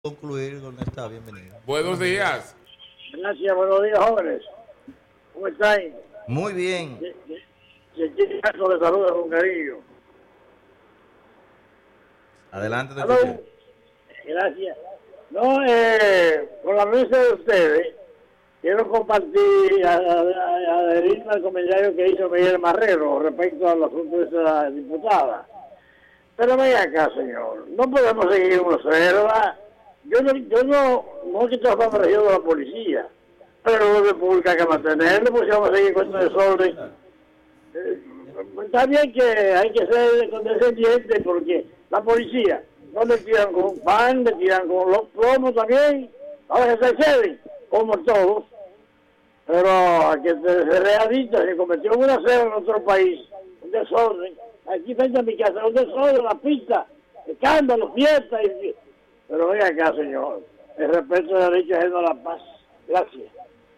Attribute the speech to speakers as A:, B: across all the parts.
A: concluir con esta bienvenida.
B: Buenos días.
C: Gracias, buenos días, jóvenes. ¿Cómo están?
A: Muy bien.
C: Chichicazo le saluda con cariño.
A: Adelante, don
C: Aló.
A: Cheche.
C: Gracias. No, con la mesa de ustedes, quiero compartir, adherirme al comentario que hizo Miguel Marrero respecto al asunto de esa diputada. Pero venga acá, señor, no podemos seguir uno ¿verdad? Yo no quito la región de la policía, pero el orden público hay que mantenerlo, porque si vamos a seguir con este desorden. Está bien que hay que ser condescendiente, porque la policía no le tiran con pan, le tiran con los plomos también, ahora que se exceden, como todos. Pero a que se realiza, se cometió un aseo en otro país, un desorden. Aquí frente a mi casa, un desorden, la pista, escándalo, fiesta. Pero venga acá, señor, el respeto del derecho ajeno a la paz. Gracias.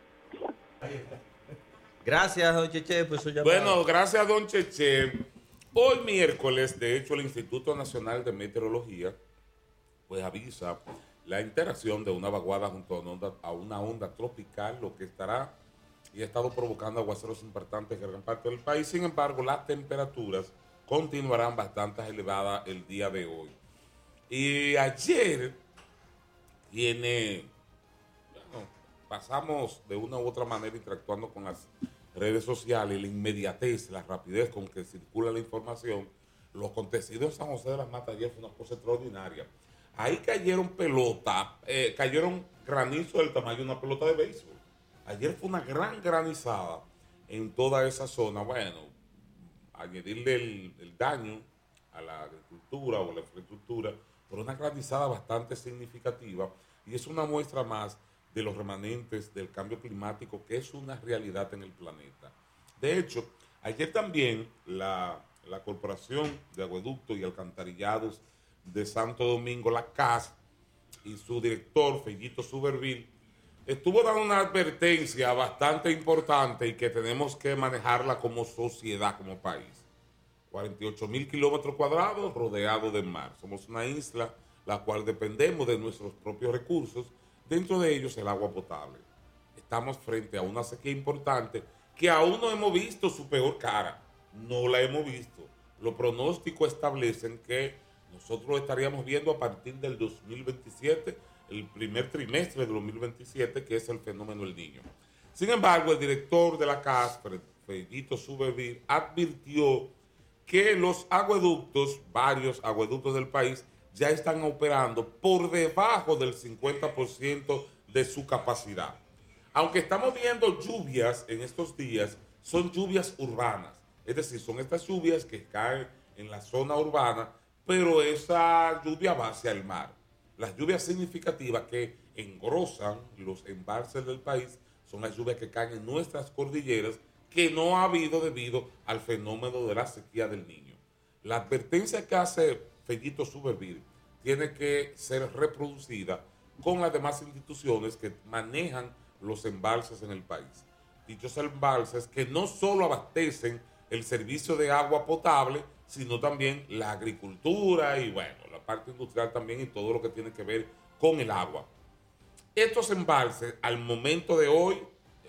A: Gracias, don Cheche, por su llamada.
B: Bueno, gracias, don Cheche. Hoy miércoles, de hecho, el Instituto Nacional de Meteorología pues avisa la interacción de una vaguada junto a una onda tropical, lo que estará y ha estado provocando aguaceros importantes en gran parte del país. Sin embargo, las temperaturas continuarán bastante elevadas el día de hoy. Y ayer pasamos de una u otra manera interactuando con las redes sociales, la inmediatez, la rapidez con que circula la información. Los acontecidos en San José de las Matas ayer fue una cosa extraordinaria. Ahí cayeron cayeron granizo del tamaño de una pelota de béisbol. Ayer fue una gran granizada en toda esa zona. Bueno, añadirle el daño a la agricultura o a la infraestructura, pero una granizada bastante significativa, y es una muestra más de los remanentes del cambio climático, que es una realidad en el planeta. De hecho, ayer también la Corporación de Acueductos y Alcantarillados de Santo Domingo, la CAS, y su director, Fellito Suberville, estuvo dando una advertencia bastante importante y que tenemos que manejarla como sociedad, como país. 48,000 kilómetros cuadrados rodeados de mar. Somos una isla la cual dependemos de nuestros propios recursos, dentro de ellos el agua potable. Estamos frente a una sequía importante que aún no hemos visto su peor cara. No la hemos visto. Los pronósticos establecen que nosotros lo estaríamos viendo a partir del 2027, el primer trimestre del 2027, que es el fenómeno El Niño. Sin embargo, el director de la CAS, Fedito Suberville, advirtió que los acueductos, varios acueductos del país, ya están operando por debajo del 50% de su capacidad. Aunque estamos viendo lluvias en estos días, son lluvias urbanas. Es decir, son estas lluvias que caen en la zona urbana, pero esa lluvia va hacia el mar. Las lluvias significativas que engrosan los embalses del país son las lluvias que caen en nuestras cordilleras, que no ha habido debido al fenómeno de la sequía del Niño. La advertencia que hace Fellito Suberville tiene que ser reproducida con las demás instituciones que manejan los embalses en el país. Dichos embalses que no solo abastecen el servicio de agua potable, sino también la agricultura y, bueno, la parte industrial también y todo lo que tiene que ver con el agua. Estos embalses, al momento de hoy,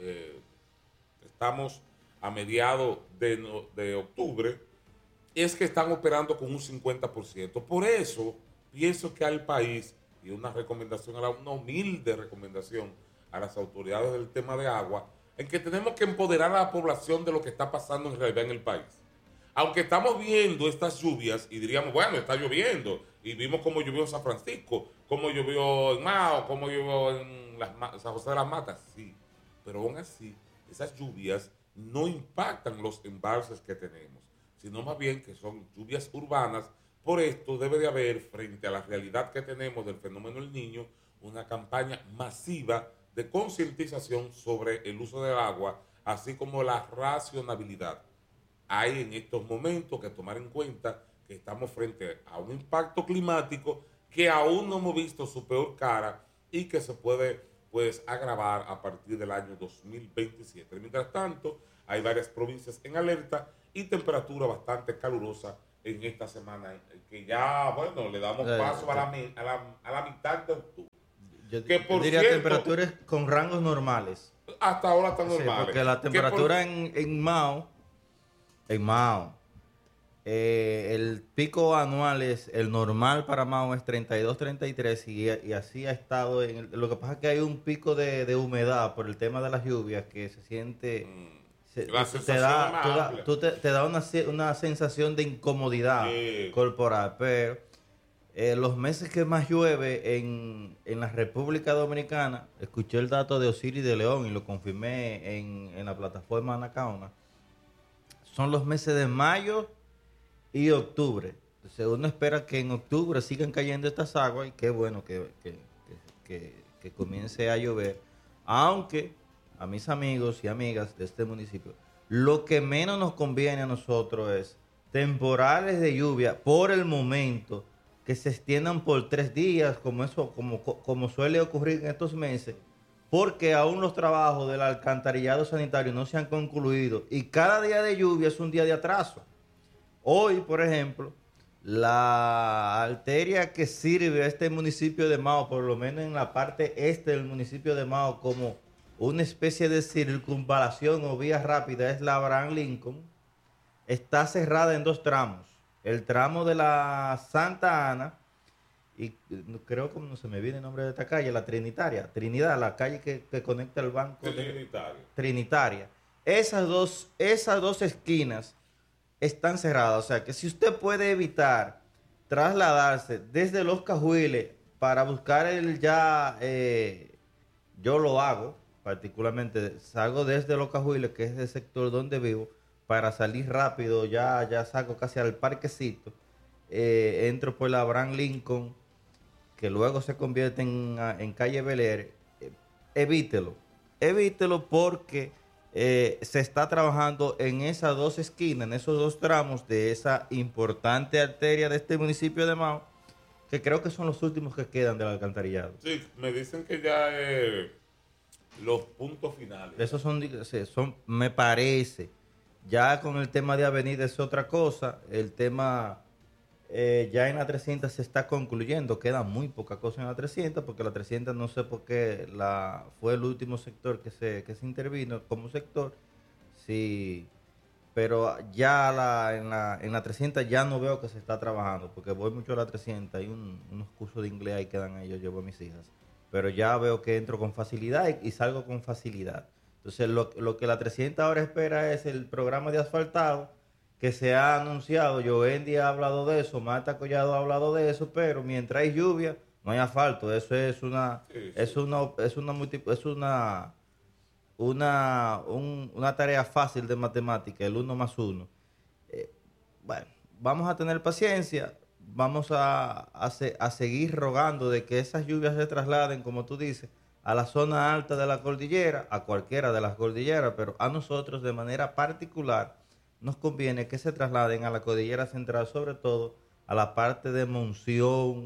B: estamos a mediados de octubre, es que están operando con un 50%. Por eso, pienso que al país, y una recomendación, una humilde recomendación a las autoridades del tema de agua, en que tenemos que empoderar a la población de lo que está pasando en realidad en el país. Aunque estamos viendo estas lluvias y diríamos, bueno, está lloviendo, y vimos cómo llovió en San Francisco, cómo llovió en Mao, cómo llovió en San José de las Matas, sí, pero aún así, esas lluvias no impactan los embalses que tenemos, sino más bien que son lluvias urbanas. Por esto debe de haber, frente a la realidad que tenemos del fenómeno del Niño, una campaña masiva de concientización sobre el uso del agua, así como la racionabilidad. Hay en estos momentos que tomar en cuenta que estamos frente a un impacto climático que aún no hemos visto su peor cara y que se puede pues agravar a partir del año 2027. Mientras tanto, hay varias provincias en alerta y temperatura bastante calurosa en esta semana, que ya, bueno, le damos paso a la mitad de octubre.
A: Yo
B: Que por
A: diría
B: cierto,
A: temperaturas con rangos normales.
B: hasta ahora están
A: Sí,
B: normales.
A: porque la temperatura en Mao, el pico anual es, el normal para Mao es 32, 33 y así ha estado. Lo que pasa es que hay un pico de humedad por el tema de las lluvias que se siente,
B: La sensación es más amplia.
A: te da una sensación de incomodidad corporal, pero los meses que más llueve en la República Dominicana, escuché el dato de Osiris de León y lo confirmé en la plataforma Anacaona, son los meses de mayo y octubre. Entonces uno espera que en octubre sigan cayendo estas aguas y qué bueno que comience a llover. Aunque a mis amigos y amigas de este municipio, lo que menos nos conviene a nosotros es temporales de lluvia por el momento que se extiendan por 3 días, como suele ocurrir en estos meses, porque aún los trabajos del alcantarillado sanitario no se han concluido y cada día de lluvia es un día de atraso. Hoy, por ejemplo, la arteria que sirve a este municipio de Mao, por lo menos en la parte este del municipio de Mao, como una especie de circunvalación o vía rápida, es la Abraham Lincoln, está cerrada en 2 tramos. El tramo de la Santa Ana, y creo que no se me viene el nombre de esta calle, la Trinidad, la calle que conecta el banco. Trinitaria. Esas dos esquinas están cerradas. O sea que si usted puede evitar trasladarse desde Los Cajuiles para buscar yo lo hago, particularmente salgo desde Los Cajuiles, que es el sector donde vivo, para salir rápido, ya salgo casi al parquecito, entro por la Abraham Lincoln, que luego se convierte en calle Bel Air. Evítelo porque se está trabajando en esas 2 esquinas, en esos 2 tramos de esa importante arteria de este municipio de Mao, que creo que son los últimos que quedan del alcantarillado.
B: Sí, me dicen que ya los puntos finales.
A: Esos son, me parece, ya con el tema de avenida es otra cosa, el tema ya en la 300 se está concluyendo, queda muy poca cosa en la 300, porque la 300 no sé por qué fue el último sector que se intervino como sector, sí, pero ya en la 300 ya no veo que se está trabajando, porque voy mucho a la 300, hay unos cursos de inglés ahí que dan ahí, yo llevo a mis hijas, pero ya veo que entro con facilidad y salgo con facilidad. Entonces lo que la 300 ahora espera es el programa de asfaltado que se ha anunciado. Jovendi ha hablado de eso, Marta Collado ha hablado de eso, pero mientras hay lluvia no hay asfalto. Eso es una tarea fácil de matemática, el 1 más 1. Bueno, vamos a tener paciencia, vamos a seguir rogando de que esas lluvias se trasladen, como tú dices, a la zona alta de la cordillera, a cualquiera de las cordilleras, pero a nosotros de manera particular nos conviene que se trasladen a la cordillera central, sobre todo a la parte de Monción,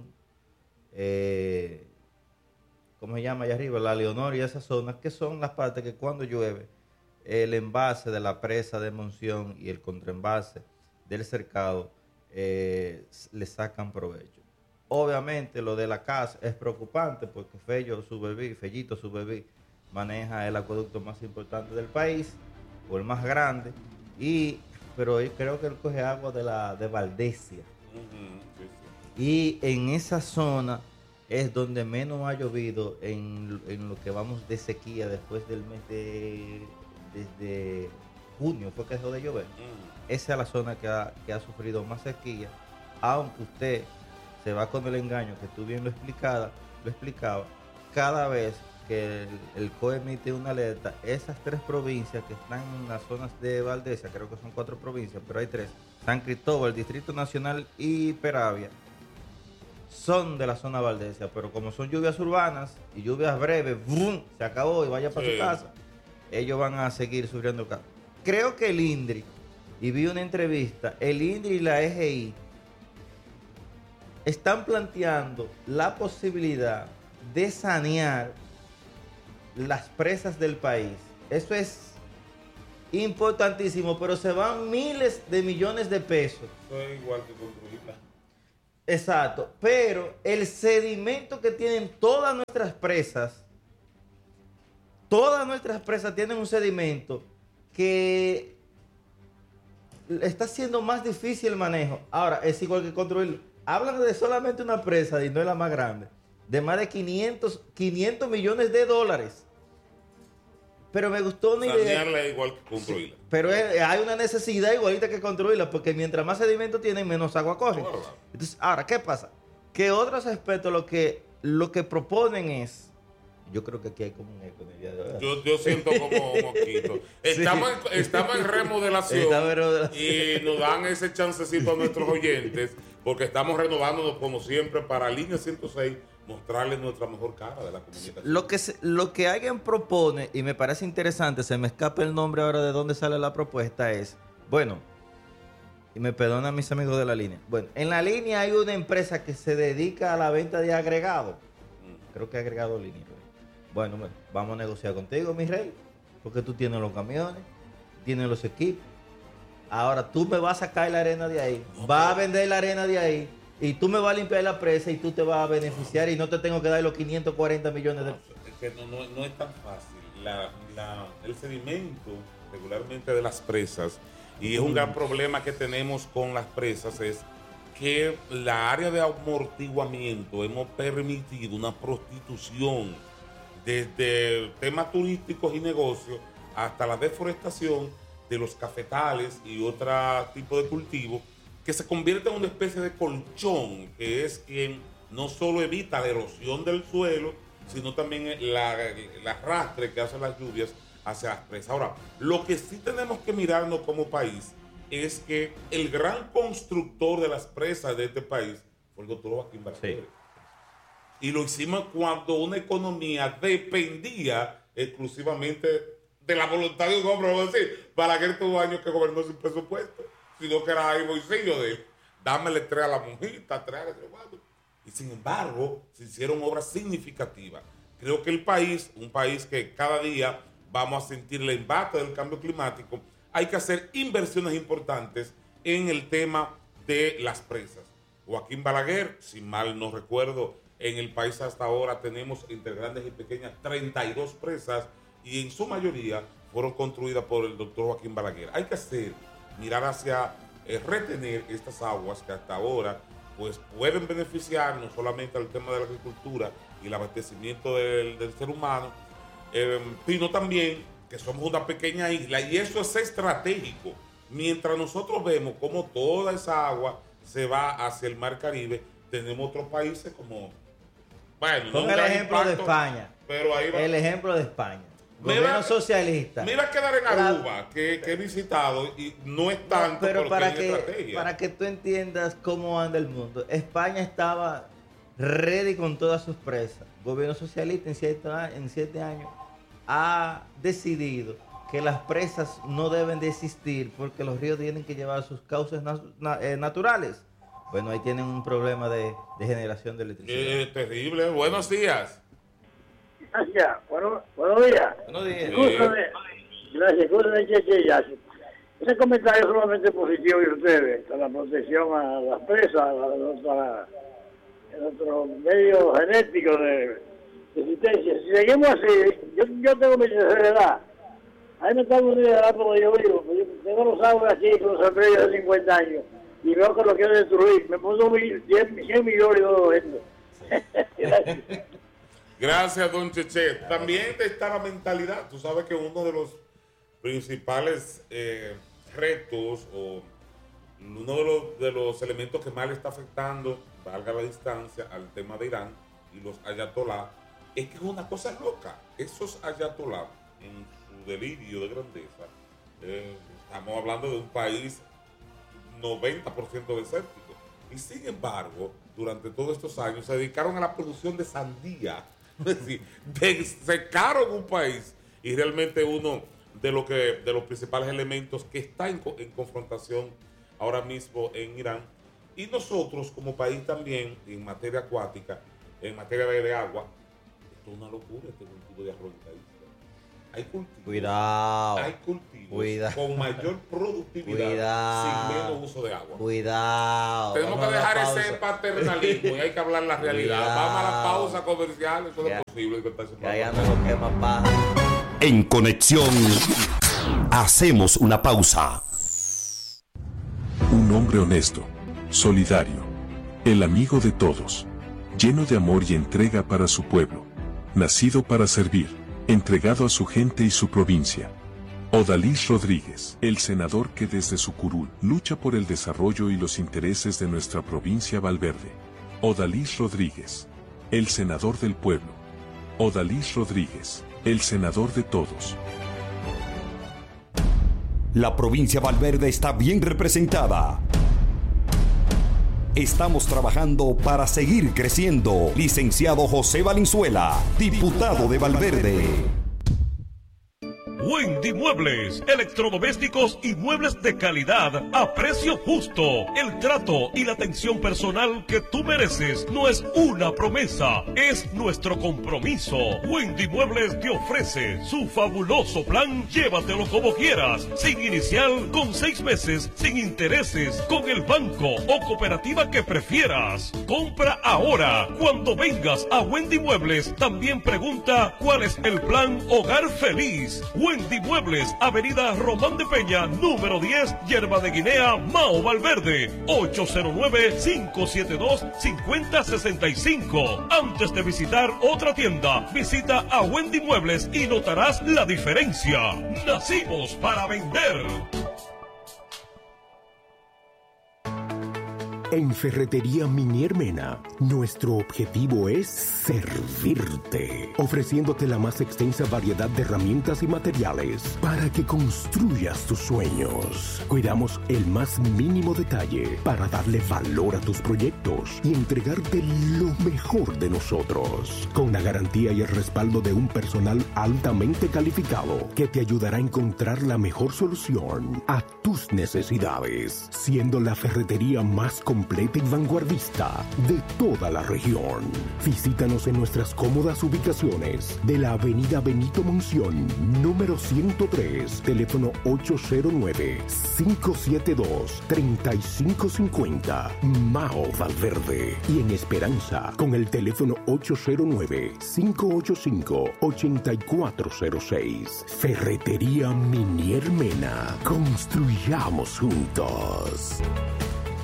A: ¿cómo se llama allá arriba? La Leonor y esas zonas, que son las partes que cuando llueve, el embalse de la presa de Monción y el contraembalse del Cercado le sacan provecho. Obviamente lo de la casa es preocupante porque Fellito Subebí maneja el acueducto más importante del país, o el más grande, pero yo creo que él coge agua de Valdesia. Y en esa zona es donde menos ha llovido en lo que vamos de sequía después del mes desde junio fue que dejó de llover. Esa es la zona que ha sufrido más sequía, aunque usted se va con el engaño que tú bien lo explicaba, cada vez que el COE emite una alerta, esas 3 provincias que están en las zonas de Valdesia, creo que son 4 provincias, pero hay 3, San Cristóbal, Distrito Nacional y Peravia, son de la zona Valdesia, pero como son lluvias urbanas y lluvias breves, ¡brum!, se acabó y vaya para su casa, ellos van a seguir sufriendo casos. Creo que el INDRI, y vi una entrevista, el INDRI y la EGI están planteando la posibilidad de sanear las presas del país. Eso es importantísimo, pero se van miles de millones de pesos.
B: Eso es igual que construirla.
A: Exacto, pero el sedimento que tienen todas nuestras presas tienen un sedimento que está siendo más difícil el manejo. Ahora, es igual que construirlo. Hablan de solamente una presa, y no es la más grande, de más de 500 millones de dólares. Pero me gustó una idea.
B: Sanearla es igual que construirla.
A: Pero hay una necesidad igualita que construirla, porque mientras más sedimento tienen, menos agua cogen. Entonces, ahora, ¿qué pasa? Que otros aspectos lo que proponen es, yo creo que aquí hay como un eco en el día de hoy.
B: Yo siento como un mosquito. Estamos en remodelación y nos dan ese chancecito a nuestros oyentes, porque estamos renovándonos como siempre para Línea 106, mostrarles nuestra mejor cara de la comunicación.
A: Lo que alguien propone, y me parece interesante, se me escapa el nombre ahora de dónde sale la propuesta, es, bueno, y me perdonan mis amigos de la línea. Bueno, en la línea hay una empresa que se dedica a la venta de agregado. Creo que agregado línea. Bueno, vamos a negociar contigo, mi rey, porque tú tienes los camiones, tienes los equipos. Ahora tú me vas a sacar la arena de ahí, vas a vender la arena de ahí, y tú me vas a limpiar la presa y tú te vas a beneficiar y no te tengo que dar los 540 millones de pesos.
B: Es que no es tan fácil. El sedimento regularmente de las presas, y es un gran problema que tenemos con las presas, es que la área de amortiguamiento hemos permitido una prostitución desde temas turísticos y negocios hasta la deforestación de los cafetales y otro tipo de cultivos, que se convierte en una especie de colchón, que es quien no solo evita la erosión del suelo, sino también el arrastre que hacen las lluvias hacia las presas. Ahora, lo que sí tenemos que mirarnos como país es que el gran constructor de las presas de este país fue el doctor Joaquín Balaguer. Sí. Y lo hicimos cuando una economía dependía exclusivamente de la voluntad de un hombre. Vamos a decir, Balaguer tuvo años que gobernó sin presupuesto, sino que era el bolsillo de dámele 3 a la monjita, 3 a la hermano. Y sin embargo, se hicieron obras significativas. Creo que el país, un país que cada día vamos a sentir el embate del cambio climático, hay que hacer inversiones importantes en el tema de las presas. Joaquín Balaguer, si mal no recuerdo, en el país hasta ahora tenemos entre grandes y pequeñas 32 presas, y en su mayoría fueron construidas por el doctor Joaquín Balaguer. Hay que mirar hacia retener estas aguas que hasta ahora pues pueden beneficiar no solamente al tema de la agricultura y el abastecimiento del ser humano, sino también que somos una pequeña isla, y eso es estratégico. Mientras nosotros vemos cómo toda esa agua se va hacia el Mar Caribe, tenemos otros países como, bueno,
A: ponga el ejemplo de España,
B: pero ahí va. El
A: ejemplo de España, gobierno socialista.
B: Mira quedar en Aruba, que he visitado, y no es tanto,
A: pero para que tú entiendas cómo anda el mundo, España estaba ready con todas sus presas. Gobierno socialista en 7 años ha decidido que las presas no deben de existir porque los ríos tienen que llevar sus cauces naturales. Bueno, ahí tienen un problema de generación de electricidad.
B: Terrible. Buenos días.
C: Gracias. Buenos días.
A: Buenos días.
C: Gracias. Escúchame, Cheche. Ese comentario es sumamente positivo de ustedes, a la protección a las presas, a nuestro medio genético de existencia. Si seguimos así, yo tengo mi tercera edad. Ahí me está una edad como yo vivo. Yo tengo los árboles aquí con los sembrados de 50 años y veo que lo quiero destruir. Me puso 100 millones y todo esto. Gracias.
B: Gracias, don Cheche. También está la mentalidad. Tú sabes que uno de los principales retos, o uno de los elementos que más le está afectando, valga la distancia, al tema de Irán y los ayatolá, es que es una cosa loca. Esos ayatolá, en su delirio de grandeza, estamos hablando de un país 90% desértico, y sin embargo, durante todos estos años se dedicaron a la producción de sandía. Es decir, secaron un país, y realmente uno de los principales elementos que está en confrontación ahora mismo en Irán. Y nosotros como país también, en materia acuática, en materia de agua, esto es una locura, este cultivo de arroz en la isla. hay cultivos.
A: Cuidado.
B: Hay cultivos con mayor productividad sin menos uso de agua.
A: Cuidado.
B: Tenemos que dejar ese paternalismo y hay que hablar la realidad.
A: Cuidado.
B: Vamos a la pausa comercial, eso es posible.
A: Que allá no lo quema paja.
D: En Conexión, hacemos una pausa.
E: Un hombre honesto, solidario, el amigo de todos, lleno de amor y entrega para su pueblo, nacido para servir, entregado a su gente y su provincia. Odalis Rodríguez, el senador que desde su curul lucha por el desarrollo y los intereses de nuestra provincia Valverde. Odalis Rodríguez, el senador del pueblo. Odalis Rodríguez, el senador de todos.
D: La provincia Valverde está bien representada. Estamos trabajando para seguir creciendo. Licenciado José Valenzuela, diputado de Valverde.
F: Wendy Muebles, electrodomésticos y muebles de calidad a precio justo. El trato y la atención personal que tú mereces no es una promesa, es nuestro compromiso. Wendy Muebles te ofrece su fabuloso plan Llévatelo como quieras, sin inicial, con 6 meses, sin intereses, con el banco o cooperativa que prefieras. Compra ahora. Cuando vengas a Wendy Muebles, también pregunta cuál es el plan Hogar Feliz. Wendy Muebles, Avenida Román de Peña, número 10, Yerba de Guinea, Mao Valverde, 809-572-5065. Antes de visitar otra tienda, visita a Wendy Muebles y notarás la diferencia. Nacimos para vender.
G: En Ferretería Minier Mena, nuestro objetivo es servirte, ofreciéndote la más extensa variedad de herramientas y materiales para que construyas tus sueños. Cuidamos el más mínimo detalle para darle valor a tus proyectos y entregarte lo mejor de nosotros, con la garantía y el respaldo de un personal altamente calificado que te ayudará a encontrar la mejor solución a tus necesidades, siendo la ferretería más completa y vanguardista de toda la región. Visítanos en nuestras cómodas ubicaciones de la Avenida Benito Monción, número 103, teléfono 809-572-3550, Mao Valverde, y en Esperanza con el teléfono 809-585-8406. Ferretería Minier Mena. Construyamos juntos.